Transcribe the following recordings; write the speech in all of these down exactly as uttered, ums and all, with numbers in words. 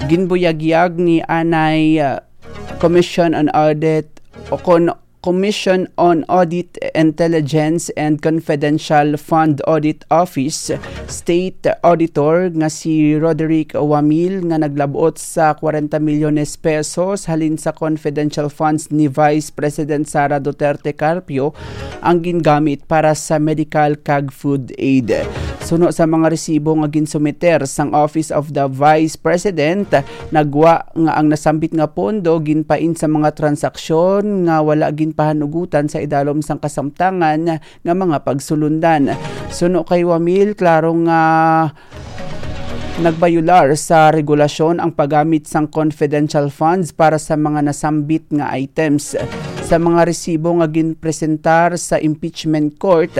ginbuyagyag ni anay uh, Commission on Audit o kon Commission on Audit, Intelligence and Confidential Fund Audit Office State Auditor nga si Roderick Wamil nga naglabot sa forty milyones pesos halin sa confidential funds ni Vice President Sara Duterte Carpio ang gingamit para sa medical kag food aid. Suno sa mga resibo nga ginsumiter sang Office of the Vice President, nagwa nga ang nasambit nga pondo ginpain sa mga transaksyon nga wala ginpahanugutan sa idalom sang kasamtangan nga mga pagsulundan. Suno kay Wamil, klaro nga nagbayular sa regulasyon ang paggamit sang confidential funds para sa mga nasambit nga items. Sa mga resibo nga ginpresentar sa impeachment court,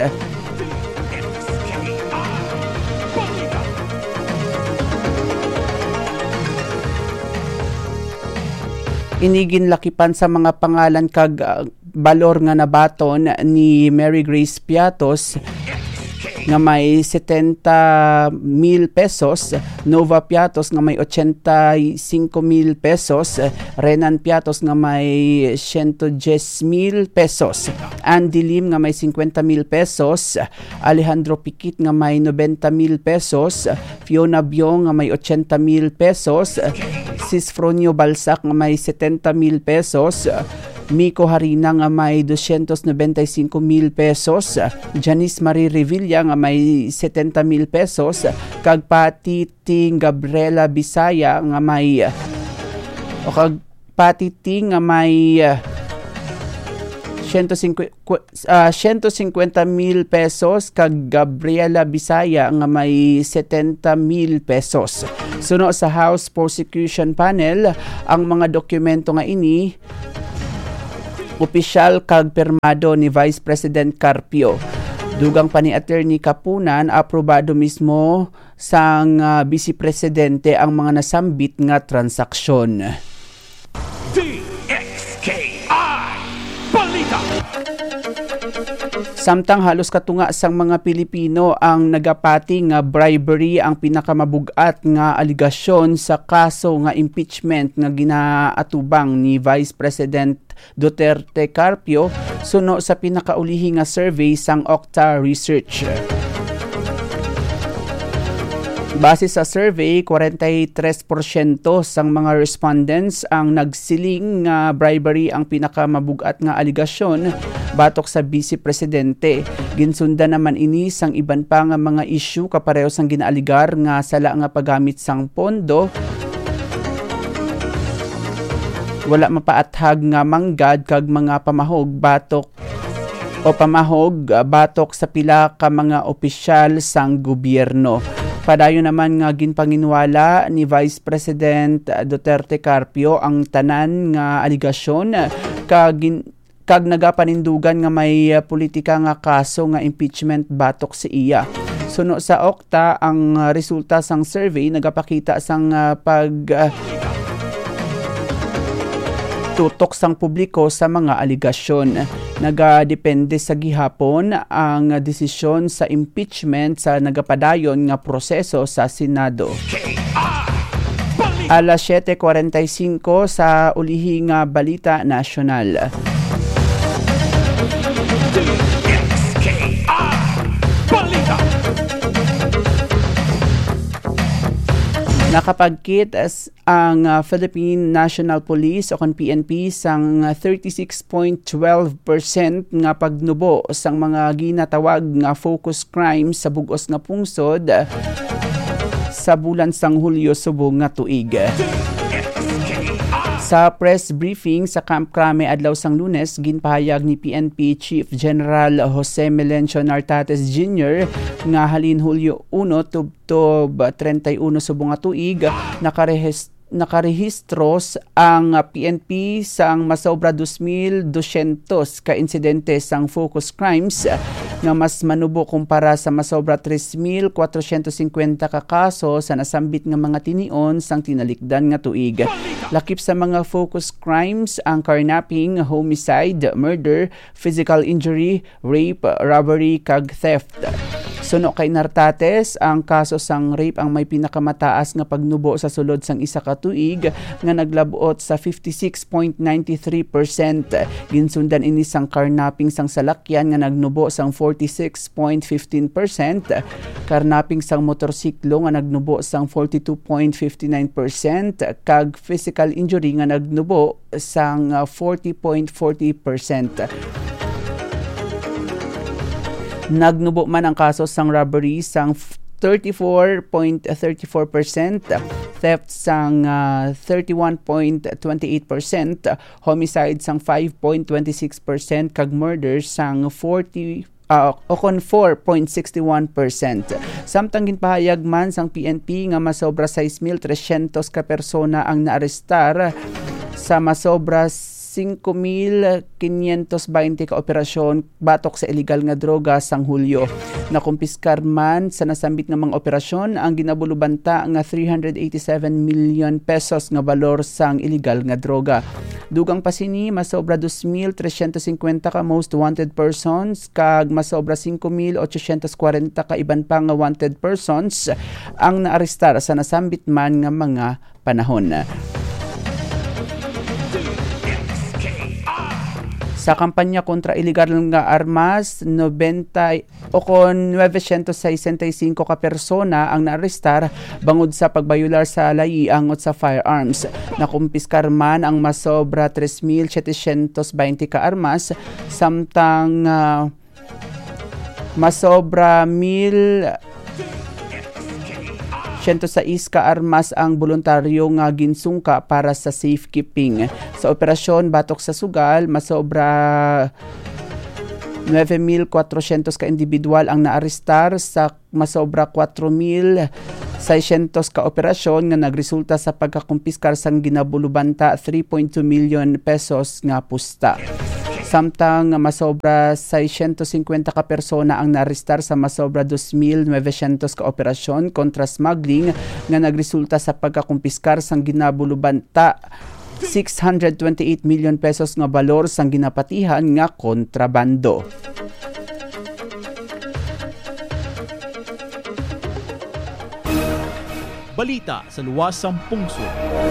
inigin lakipan sa mga pangalan kag uh, balor nga nabaton ni Mary Grace Piatos nga may setenta mil pesos, Nova Piatos nga may eighty-five mil pesos, Renan Piatos nga may one hundred ten mil pesos, Andy Lim nga may fifty mil pesos, Alejandro Piquit nga may ninety mil pesos, Fiona Biong nga may eighty mil pesos, Cisfronio Balsac nga may seventy mil pesos, Miko Harina nga may two hundred ninety-five mil pesos, Janice Marie Revilla nga may seventy mil pesos, kag Pati Ting Gabriela Bisaya nga may o kag Pati Ting nga may uh, one hundred fifty mil pesos, kag Gabriela Bisaya nga may seventy mil pesos. Suno sa House Prosecution Panel, ang mga dokumento nga ini opisyal kag pirmado ni Vice President Carpio. Dugang pa ni Attorney Kapunan, aprobado mismo sang uh, Vice Presidente ang mga nasambit nga transaksyon. D X K I Balita. Samtang halos katunga sang mga Pilipino ang nagapati nga bribery ang pinakamabugat nga aligasyon sa kaso nga impeachment nga ginaatubang ni Vice President Duterte Carpio, suno sa pinakaulihi nga survey sang Okta Research. Base sa survey, forty-three percent sang mga respondents ang nagsiling nga bribery ang pinakamabugat nga aligasyon batok sa Vice Presidente. Ginsundan naman ini sang iban pa nga mga issue kapareho sang ginaaligar nga sala nga paggamit sang pondo, wala mapaathag nga manggad kag mga pamahog batok o pamahog batok sa pila ka mga opisyal sang gobyerno. Padayon naman nga ginpanginwala ni Vice President Duterte Carpio ang tanan nga aligasyon kag kag nagapanindugan nga may uh, politika nga kaso nga impeachment batok sa iya. Suno sa Okta, ang uh, resulta sang survey nagapakita sang uh, pag uh, tutok sang publiko sa mga aligasyon. Nagadepende sa gihapon ang desisyon sa impeachment sa nagapadayon nga proseso sa Senado. Alas seven forty-five sa ulihi nga Balita Nasyonal. Nakapagkit as ang uh, Philippine National Police o kon P N P sang uh, thirty-six point one two percent nga pagnubo sang mga ginatawag nga focus crimes sa bug-os nga pungsod uh, sa bulan sang Hulyo subong nga tuig. Sa press briefing sa Camp Crame adlaw sang Lunes, ginpahayag ni P N P Chief General Jose Melencio Nartates Junior nga halin Hulyo one tubtob thirty-one subong nga tuig nakarehistro nakarehistros ang P N P sang masobra two thousand two hundred ka insidente sang focus crimes nga mas manubo kumpara sa masobra three thousand four hundred fifty ka kaso sa nasambit nga mga tinion sang tinalikdan nga tuig. Lakip sa mga focus crimes ang carnapping, homicide, murder, physical injury, rape, robbery kag theft. Suno kay Nartates, ang kaso sang rape ang may pinakamataas nga pagnubo sa sulod sang isa ka tuig nga naglabuot sa fifty-six point nine three percent. Ginsundan ini sang karnaping sang salakyan nga nagnubo sang forty-six point one five percent. Karnaping sang motorsiklo nga nagnubo sang forty-two point five nine percent. Kag physical injury nga nagnubo sang forty point four zero percent. Nagnubo man ang kaso sang robbery sang thirty-four point three four percent, theft sang uh, thirty-one point two eight percent, homicide sang five point two six percent, kag murder sang forty Uh, o kon four point six one percent. Samtang ginpahayag man sang P N P nga masobra six mil three hundred ka persona ang naarestar sa masobra five mil five twenty ka operasyon batok sa illegal nga droga sang Hulyo. Nakumpiskar man sa nasambit nga mga operasyon ang ginabulubanta nga three hundred eighty-seven million pesos nga balor sang illegal nga droga. Dugang pa sini masobra two mil three hundred fifty ka most wanted persons kag masobra five mil eight hundred forty ka iban pa nga wanted persons ang naarestar sa nasambit man nga mga panahon. Sa kampanya kontra illegal nga armas, ninety o kon nine sixty-five ka persona ang naarestar bangod sa pagbayular sa layiang at sa firearms. Nakumpiskar man ang masobra three mil seven hundred twenty ka armas, samtang uh, masobra mil one oh six ka armas ang voluntaryo nga ginsungka para sa safekeeping. Sa operasyon batok sa sugal, masobra nine mil four hundred ka individual ang naarestar sa masobra four mil six hundred ka operasyon nga nagresulta sa pagkakumpiskar sang ginabulubanta three point two million pesos nga pusta. Samtang masobra six hundred fifty ka persona ang naarestar sa masobra two mil nine hundred ka operasyon kontra smuggling nga nagresulta sa pagkakumpiskar sang ginabulubanta six hundred twenty-eight million pesos nga balor sang ginapatihan nga kontrabando. Balita sa luwas sang pungsod.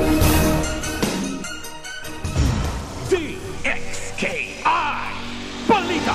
D X K I Balita.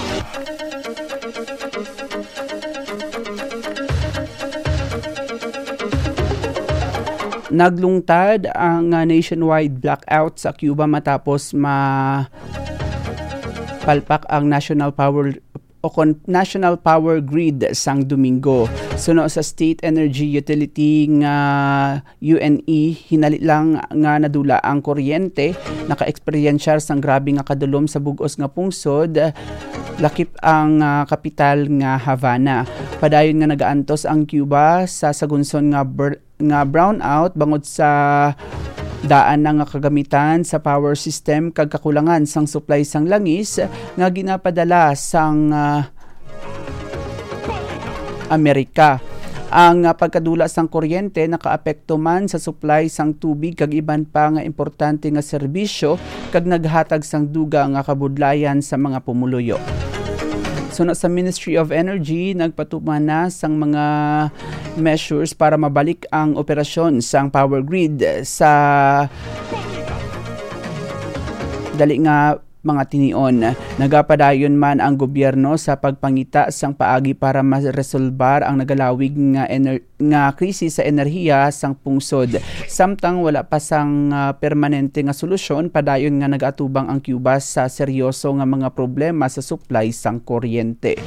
Naglungtad ang uh, nationwide blackout sa Cuba matapos ma palpak ang national power o kon national power grid sang Domingo. Suno sa State Energy Utility nga U N E, hinali lang nga nadula ang kuryente, naka-eksperyensyar sang grabe nga kadulom sa bugos nga pungsod, lakip ang uh, kapital nga Havana. Padayon nga nagaantos ang Cuba sa sagunson nga ber- nga brownout bangod sa daan na nga kagamitan sa power system kag kakulangan sang supply sang langis nga ginapadala sang uh, Amerika. Ang uh, pagkadula sang kuryente nakaapekto man sa supply sang tubig kag iban pa nga importante nga serbisyo kag naghatag sang duga nga kabudlayan sa mga pumuluyo. Suno sa Ministry of Energy, nagpatuman na sang mga measures para mabalik ang operasyon sang power grid sa dali nga mga tinion. Nagapadayon man ang gobyerno sa pagpangita sang paagi para maresolbar ang nagalawig nga ener- nga krisis sa enerhiya sang pungsod. Samtang wala pa sang uh, permanente nga solusyon, padayon nga nag-atubang ang Cuba sa seryoso nga mga problema sa supply sang kuryente.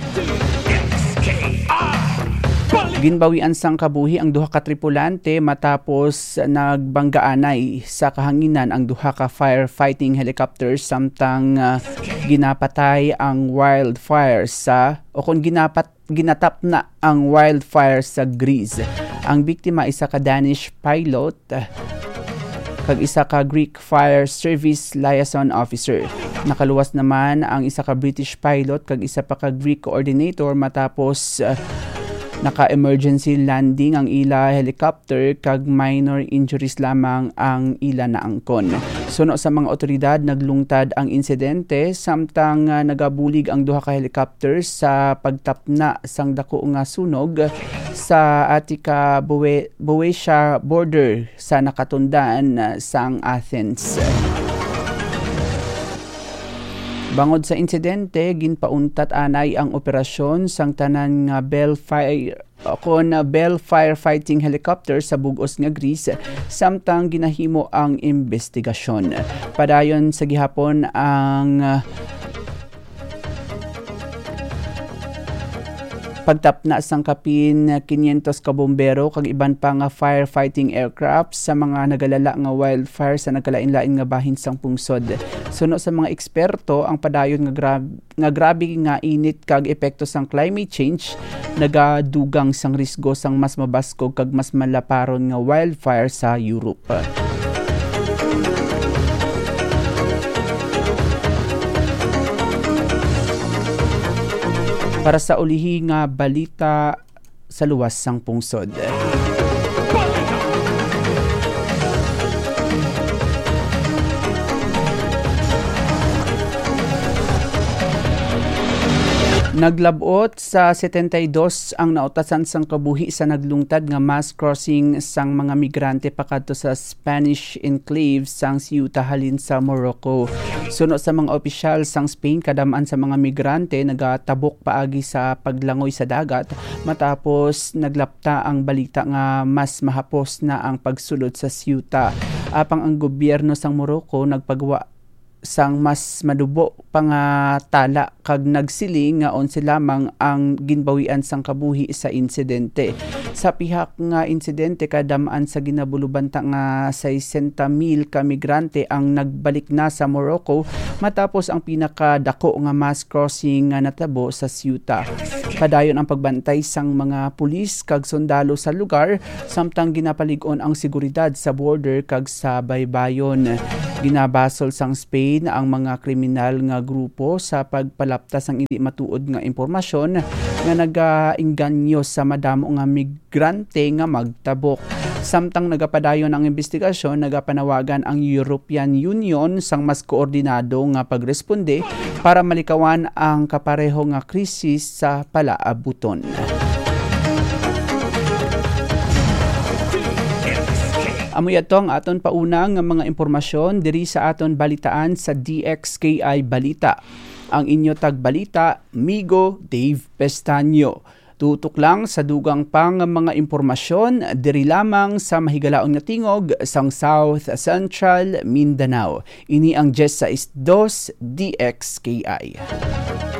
Ginbawian sang kabuhi ang duha ka tripulante matapos nagbanggaanay sa kahanginan ang duha ka firefighting helicopters samtang uh, ginapatay ang wildfire sa o kung ginapat ginatap na ang wildfire sa Greece. Ang biktima isa ka Danish pilot kag isa ka Greek Fire Service liaison officer. Nakaluwas naman ang isa ka British pilot kag isa pa ka Greek coordinator matapos uh, Naka-emergency landing ang ila helicopter kag minor injuries lamang ang ila naangkon. Suno sa mga otoridad, naglungtad ang insidente samtang uh, nagabulig ang duha ka helicopter sa pagtapna sang dako nga sunog sa Attica Boeotia border sa nakatundaan uh, sang Athens. Bangod sa insidente, ginpauntat anay ang operasyon sang tanan nga Bell Fire kon Bell firefighting helicopter sa bug-os nga Greece samtang ginahimo ang investigasyon. Padayon sa gihapon ang uh, pagtapna sang kapin kinyentos ka bombero kag iban pa nga firefighting aircraft sa mga nagalala nga wildfire sa nagkalain-lain nga bahin sang pungsod. Suno sa mga eksperto, ang padayon nga, grab, nga grabe nga init kag epekto sang climate change nagadugang sang risgo sang mas mabaskog kag mas malaparon nga wildfire sa Europe. Para sa ulihi nga balita sa luwas sang pungsod. Naglabot sa seventy-two ang nautasan sang kabuhi sa naglungtad nga mass crossing sang mga migrante pakadto sa Spanish enclave sang Ceuta halin sa Morocco. Suno sa mga opisyal sang Spain, kadamaan sa mga migrante nagatabok paagi sa paglangoy sa dagat matapos naglapta ang balita nga mas mahapos na ang pagsulod sa Ceuta. Apang ang gobyerno sang Morocco nagpagawa sang mas madubo pa nga tala kag nagsiling nga onse lamang ang ginbawian sang kabuhi sa insidente. Sa pihak nga insidente, kadamaan sa ginabulubanta nga sixty mil ka migrante ang nagbalik na sa Morocco matapos ang pinakadako nga mass crossing nga natabo sa Ceuta. Padayon ang pagbantay sang mga pulis kag sundalo sa lugar samtang ginapalig-on ang seguridad sa border kag sa baybayon. Ginabasol sang Spain ang mga kriminal nga grupo sa pagpalaptas ng hindi matuod nga impormasyon nga nagainganyo sa madamo nga migrante nga magtabok. Samtang nagapadayon ang investigasyon, nagapanawagan ang European Union sang mas koordinado nga pagresponde para malikawan ang kapareho nga krisis sa palaabuton. Amoy atong aton paunang nga mga impormasyon diri sa aton balitaan sa D X K I Balita. Ang inyo tagbalita, Migo Dave Pestaño. Tutok lang sa dugang pang mga impormasyon diri lamang sa mahigalaon nga tingog sang South Central Mindanao. Ini ang Jess sa Isdos D X K I.